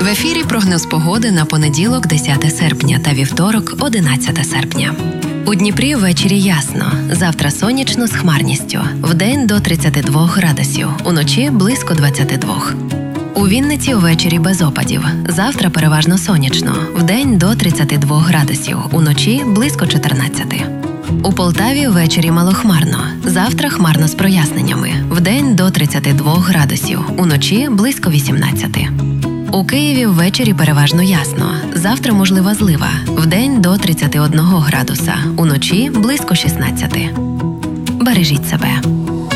В ефірі прогноз погоди на понеділок 10 серпня та вівторок 11 серпня. У Дніпрі ввечері ясно. Завтра сонячно з хмарністю. Вдень до 32 градусів, уночі близько 22. У Вінниці увечері без опадів. Завтра переважно сонячно. Вдень до 32 градусів, уночі близько 14. У Полтаві ввечері малохмарно. Завтра хмарно з проясненнями. Вдень до 32 градусів, уночі близько 18. У Києві ввечері переважно ясно. Завтра можлива злива. Вдень до 31 градуса, уночі близько 16. Бережіть себе.